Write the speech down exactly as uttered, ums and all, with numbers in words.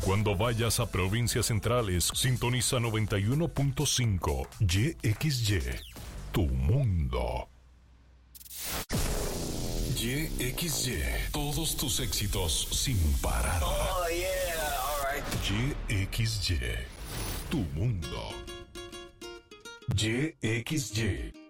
Cuando vayas a provincias centrales, sintoniza noventa y uno punto cinco Y X Y, tu mundo. Y X Y, todos tus éxitos sin parar. Oh, yeah, all right. Y X Y, tu mundo. Y X Y.